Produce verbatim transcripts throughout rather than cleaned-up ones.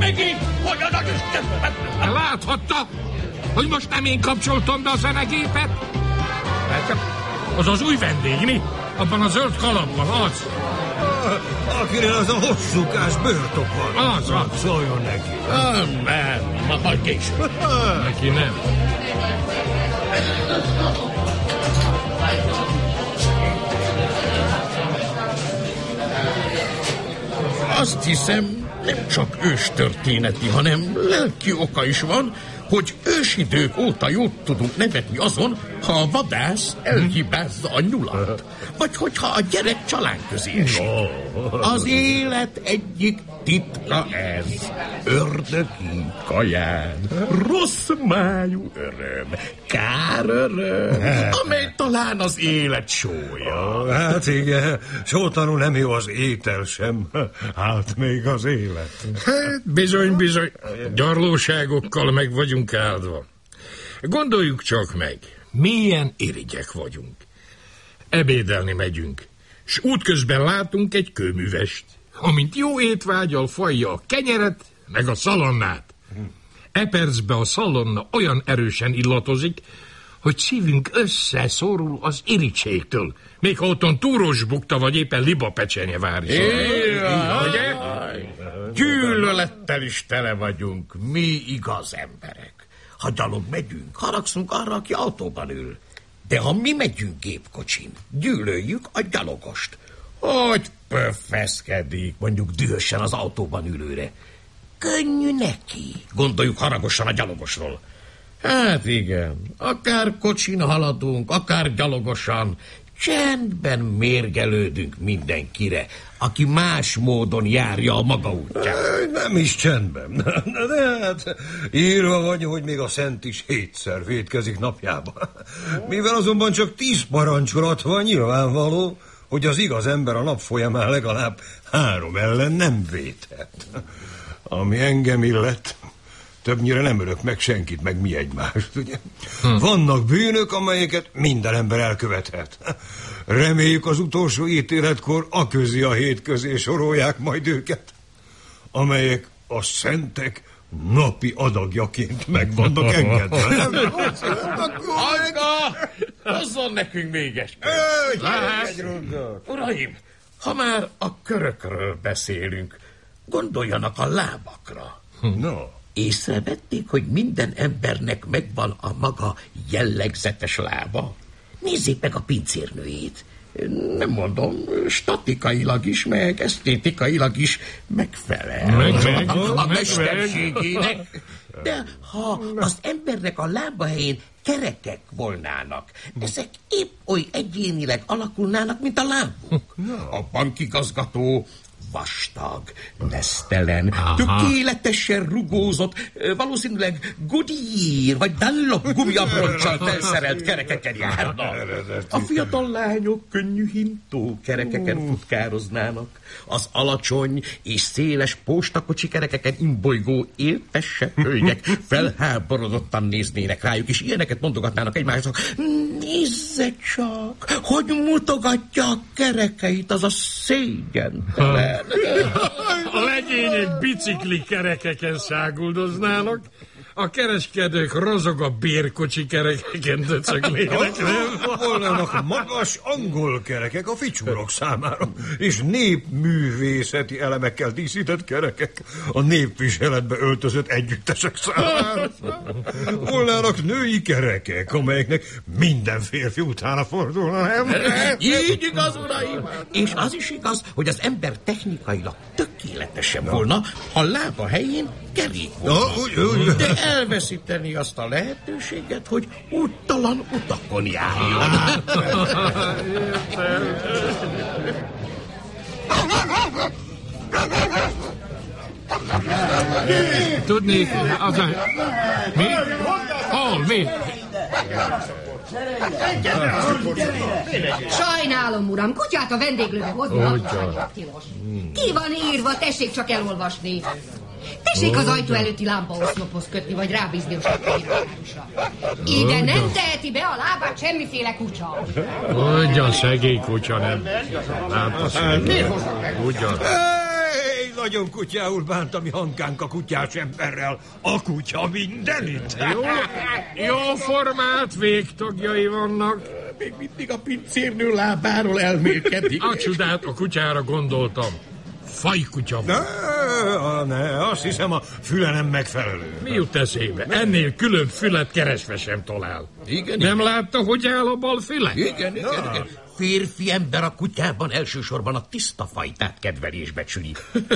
megint? Hogyan a Isten? Láthatta, hogy most nem én kapcsoltam be a zenegépet? Az az új vendég, mi? Abban a zöld kalapban, az. Akinél az a hosszúkás bőrtok van. Az, az. Szóljon neki. Ah, nem, ma majd később. Neki nem. Azt hiszem, nem csak őstörténeti, hanem lelki oka is van, hogy ősidők óta jót tudunk nevetni azon, ha a vadász elhibázza a nyulat, vagy hogyha a gyerek család közé esik. Az élet egyik titka ez. Ördögi kaján, rossz májú öröm, kár öröm, amely talán az élet sója. Hát igen, sótanul nem jó az étel sem, hát még az élet. Hát bizony, bizony, gyarlóságokkal meg vagyunk áldva. Gondoljuk csak meg, milyen irigyek vagyunk. Ebédelni megyünk, s útközben látunk egy kőművest, amint jó étvágyal fajja a kenyeret, meg a szalonnát. E percben a szalonna olyan erősen illatozik, hogy szívünk összeszorul az irítségtől, még ha otthon túros bukta, vagy éppen libapecsenye vár is. Ugye? Gyűlölettel is tele vagyunk, mi igaz emberek. Ha gyalog megyünk, haragszunk arra, aki autóban ül. De ha mi megyünk gépkocsin, gyűlöljük a gyalogost. Hogy pöffeszkedik, mondjuk dühösen az autóban ülőre. Könnyű neki, gondoljuk haragosan a gyalogosról. Hát igen, akár kocsin haladunk, akár gyalogosan, csendben mérgelődünk mindenkire, aki más módon járja a maga útját. Nem is csendben. De hát írva vagy, hogy még a szent is hétszer vétkezik napjában. Mivel azonban csak tíz parancsolat van, nyilvánvaló, hogy az igaz ember a nap folyamán legalább három ellen nem véthet. Ami engem illet, többnyire nem ölök meg senkit, meg mi egymást, ugye? Hm. Vannak bűnök, amelyeket minden ember elkövethet. Reméljük az utolsó ítéletkor aközi a hét közé sorolják majd őket, amelyek a szentek napi adagjaként meg vannak engedve. Anka! Hozzon nekünk még egy Uraim, ha már a körökről beszélünk, gondoljanak a lábakra. No. Észrevették, hogy minden embernek megvan a maga jellegzetes lába? Nézzék meg a pincérnőjét. Nem mondom, statikailag is, meg esztétikailag is megfelel. Meg, meg, a meg, mesterségének. De ha az embernek a lába helyén kerekek volnának, ezek épp oly egyénileg alakulnának, mint a lábuk. A bankigazgató vastag, nesztelen, tökéletesen rugózott, valószínűleg Goodyear vagy Dunlop gumiabroncsal felszerelt kerekeken járna. A fiatal lányok könnyű hintó kerekeken futkároznának. Az alacsony és széles postakocsi kerekeken imbolygó éltesebb hölgyek felháborodottan néznének rájuk, és ilyeneket mondogatnának egymásnak. Nézze csak, hogy mutogatja a kerekeit, az a szégyentelen. A legények bicikli kerekeken száguldoznának, a kereskedők rozog a bérkocsi kerekeken döcögnének, nem? Volnának magas angol kerekek a ficsúrok számára, és népművészeti elemekkel díszített kerekek a népviseletbe öltözött együttesek számára. Volnának női kerekek, amelyeknek minden férfi utána fordulna, nem? Így igaz, uraim! És az is igaz, hogy az ember technikailag tökéletesebb volna, a lába helyén kerék volna. De elveszíteni azt a lehetőséget, hogy úttalan utakon járjon. Tudnék, az a... Mi? Hol, mi? Sajnálom, uram, kutyát a vendéglőbe hozni, akkor tilos. Ki van írva, tessék csak elolvasni. Tessék az ajtó előtti lámpaoszlophoz kötni, vagy rábízni a sapkányárusra. Ide nem teheti be a lábát semmiféle kutya. Ugyan szegény kutya, nem. Látta szegény. Ugyan. Hey, Nagyon kutyául bánt a mi Hankánk a kutyás emberrel. A kutya mindenit. Jó, jó formált végtagjai vannak. Még mindig a pincérnő lábáról elmélkedik. A csodát, a kutyára gondoltam. Fajkutya van. Ne, ne, azt hiszem a füle nem megfelelő. Mi jut eszébe? Ennél külön fület keresve sem talál. Igen, nem igen. látta, hogy áll a bal füle? Igen, igen, igen. Férfi ember a kutyában elsősorban a tiszta fajtát kedveli és becsüli.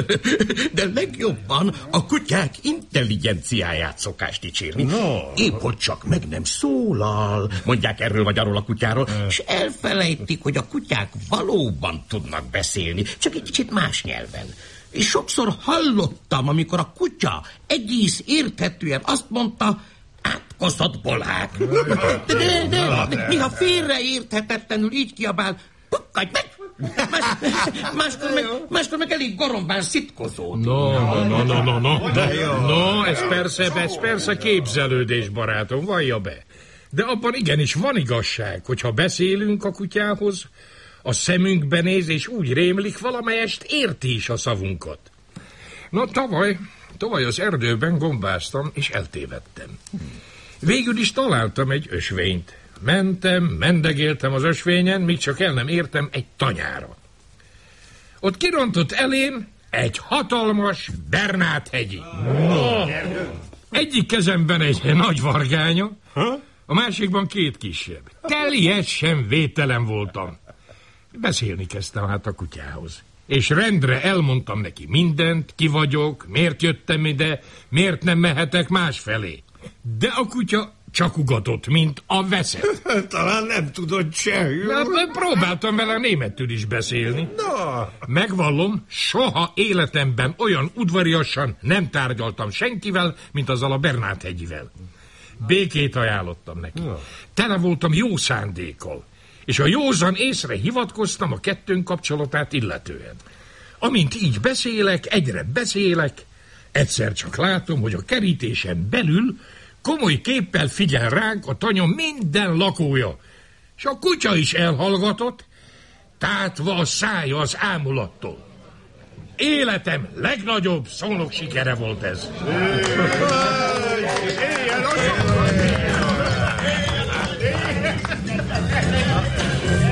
De legjobban a kutyák intelligenciáját szokás dicsérni. No. Épp hogy csak meg nem szólal, mondják erről vagy arról a kutyáról, és elfelejtik, hogy a kutyák valóban tudnak beszélni, csak egy kicsit más nyelven. És sokszor hallottam, amikor a kutya egész érthetően azt mondta, átkozott bolhák. De, de, de, de néha félreérthetetlenül így kiabál, pukkadj meg! Más, máskor, meg, máskor meg elég gorombán szitkozód. No, no, no, no, no, no, no, ez persze, ez persze képzelődés, barátom, vallja be. De abban igenis van igazság, hogyha beszélünk a kutyához, a szemünkbe néz, és úgy rémlik, valamelyest érti is a szavunkat. No, tavaly, tavaly az erdőben gombáztam, és eltévedtem. Végül is találtam egy ösvényt. Mentem, mendegéltem az ösvényen, míg csak el nem értem egy tanyára. Ott kirontott elém egy hatalmas Bernát-hegyi. No. Egyik kezemben egy nagy vargánya, a másikban két kisebb. Teljesen vételen voltam. Beszélni kezdtem hát a kutyához. És rendre elmondtam neki mindent, ki vagyok, miért jöttem ide, miért nem mehetek másfelé. De a kutya csak ugatott, mint a veszett. Talán nem tudod csehül. Próbáltam vele németül is beszélni. No. Megvallom, soha életemben olyan udvariasan nem tárgyaltam senkivel, mint azzal a Bernát-hegyivel. Békét ajánlottam neki. No. Tele voltam jó szándékkal, és a józan észre hivatkoztam a kettőnk kapcsolatát illetően. Amint így beszélek, egyre beszélek, egyszer csak látom, hogy a kerítésen belül komoly képpel figyel ránk a tanya minden lakója, és a kutya is elhallgatott, tátva a szája az ámulattól. Életem legnagyobb szónok sikere volt ez. Éjjel,